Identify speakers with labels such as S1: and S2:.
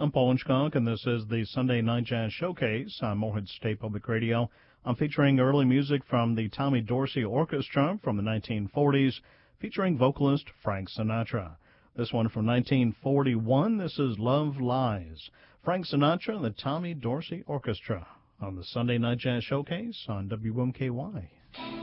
S1: I'm Paul Inchcock, and this is the Sunday Night Jazz Showcase on Morehead State Public Radio. I'm featuring early music from the Tommy Dorsey Orchestra from the 1940s, featuring vocalist Frank Sinatra. This one from 1941, this is Love Lies. Frank Sinatra and the Tommy Dorsey Orchestra on the Sunday Night Jazz Showcase on WMKY.